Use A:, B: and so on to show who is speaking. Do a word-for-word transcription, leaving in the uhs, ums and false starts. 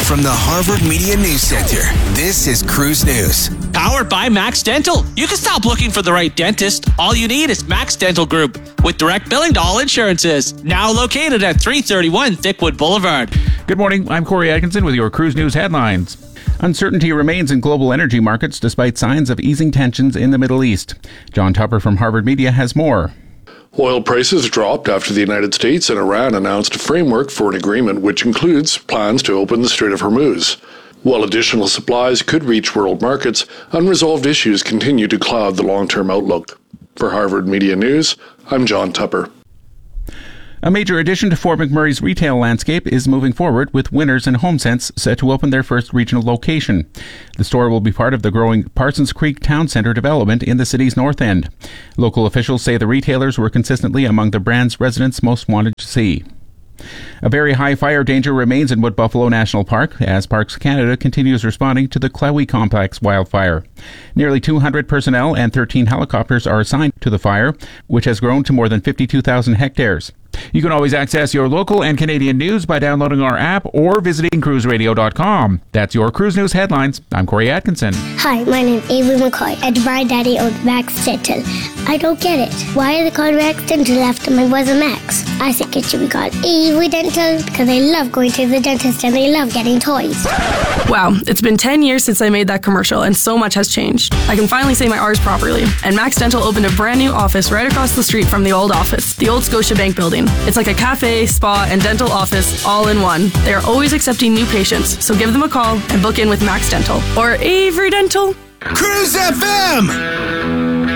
A: From the Harvard Media News Center, this is Cruise News.
B: Powered by Max Dental. You can stop looking for the right dentist. All you need is Max Dental Group with direct billing to all insurances. Now located at three thirty-one Thickwood Boulevard.
C: Good morning. I'm Corey Atkinson with your Cruise News headlines. Uncertainty remains in global energy markets despite signs of easing tensions in the Middle East. John Tupper from Harvard Media has more.
D: Oil prices dropped after the United States and Iran announced a framework for an agreement which includes plans to open the Strait of Hormuz. While additional supplies could reach world markets, unresolved issues continue to cloud the long-term outlook. For Harvard Media News, I'm John Tupper.
C: A major addition to Fort McMurray's retail landscape is moving forward, with Winners and HomeSense set to open their first regional location. The store will be part of the growing Parsons Creek Town Centre development in the city's north end. Local officials say the retailers were consistently among the brand's residents most wanted to see. A very high fire danger remains in Wood Buffalo National Park as Parks Canada continues responding to the Clowey Complex wildfire. Nearly two hundred personnel and thirteen helicopters are assigned to the fire, which has grown to more than fifty-two thousand hectares. You can always access your local and Canadian news by downloading our app or visiting cruise radio dot com. That's your Cruise News headlines. I'm Corey Atkinson.
E: Hi, my name is Avery McCoy, and my daddy owns Max Dental. I don't get it. Why are they called Max Dental after my brother Max? I think it should be called Avery Dental because they love going to the dentist and they love getting toys.
F: Wow, it's been ten years since I made that commercial and so much has changed. I can finally say my R's properly. And Max Dental opened a brand new office right across the street from the old office, the old Scotiabank building. It's like a cafe, spa, and dental office all in one. They are always accepting new patients, so give them a call and book in with Max Dental or Avery Dental.
A: Cruise F M!